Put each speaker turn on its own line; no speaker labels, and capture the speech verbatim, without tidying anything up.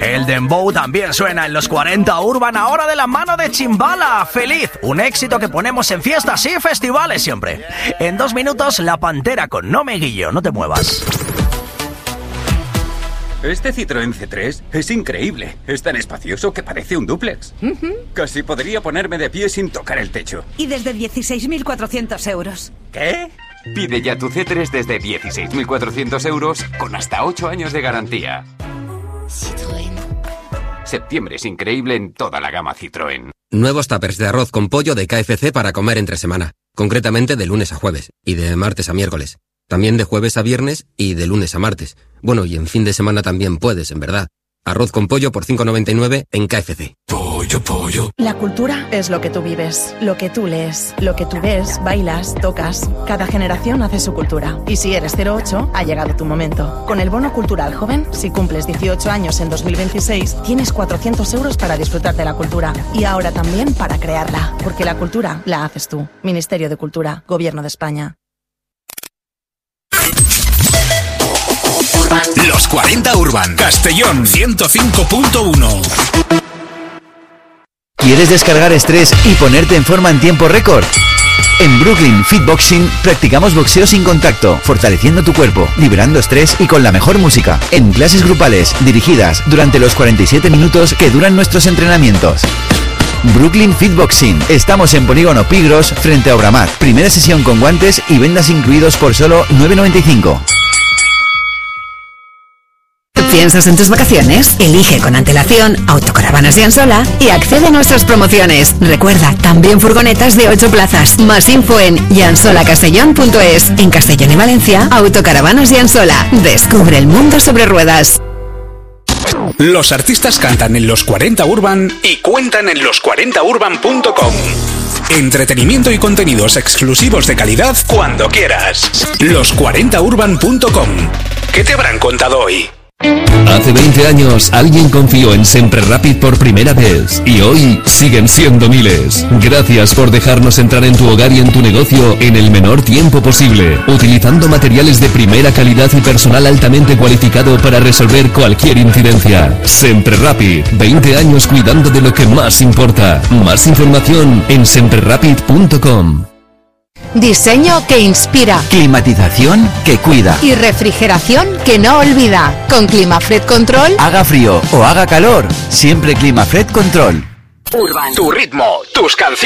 El dembow también suena en los cuarenta Urban, ahora de la mano de Chimbala. Feliz, un éxito que ponemos en fiestas y festivales siempre. En dos minutos, La Pantera con No Me Guillo, no te muevas.
Este Citroën C tres es increíble. Es tan espacioso que parece un dúplex. Uh-huh. Casi podría ponerme de pie sin tocar el techo.
Y desde dieciséis mil cuatrocientos euros.
¿Qué?
Pide ya tu C tres desde dieciséis mil cuatrocientos euros con hasta ocho años de garantía.
Citroën.
Septiembre es increíble en toda la gama Citroën.
Nuevos tuppers de arroz con pollo de K F C para comer entre semana. Concretamente de lunes a jueves y de martes a miércoles. También de jueves a viernes y de lunes a martes. Bueno, y en fin de semana también puedes, en verdad. Arroz con pollo por cinco noventa y nueve en K F C.
Pollo, pollo.
La cultura es lo que tú vives, lo que tú lees, lo que tú ves, bailas, tocas. Cada generación hace su cultura. Y si eres cero ocho, ha llegado tu momento. Con el Bono Cultural Joven, si cumples dieciocho años en dos mil veintiséis, tienes cuatrocientos euros para disfrutar de la cultura. Y ahora también para crearla. Porque la cultura la haces tú. Ministerio de Cultura, Gobierno de España.
Los cuarenta Urban, Castellón ciento cinco punto uno.
¿Quieres descargar estrés y ponerte en forma en tiempo récord? En Brooklyn Fitboxing practicamos boxeo sin contacto, fortaleciendo tu cuerpo, liberando estrés y con la mejor música. En clases grupales, dirigidas durante los cuarenta y siete minutos que duran nuestros entrenamientos. Brooklyn Fitboxing. Estamos en Polígono Pigros, frente a Obramat. Primera sesión con guantes y vendas incluidos por solo nueve noventa y cinco.
¿Piensas en tus vacaciones? Elige con antelación Autocaravanas de Ansola y accede a nuestras promociones. Recuerda, también furgonetas de ocho plazas. Más info en yansola-castellón punto es. En Castellón y Valencia, Autocaravanas de Ansola. Descubre el mundo sobre ruedas.
Los artistas cantan en los cuarenta Urban y cuentan en los cuarenta urban punto com. Entretenimiento y contenidos exclusivos de calidad cuando quieras. los cuarenta urban punto com. ¿Qué te habrán contado hoy?
Hace veinte años alguien confió en Sempre Rapid por primera vez y hoy siguen siendo miles. Gracias por dejarnos entrar en tu hogar y en tu negocio en el menor tiempo posible, utilizando materiales de primera calidad y personal altamente cualificado para resolver cualquier incidencia. Sempre Rapid, veinte años cuidando de lo que más importa. Más información en sempre rapid punto com.
Diseño que inspira.
Climatización que cuida.
Y refrigeración que no olvida. Con Climafred Control.
Haga frío o haga calor, siempre Climafred Control.
Urban. Tu ritmo, tus canciones.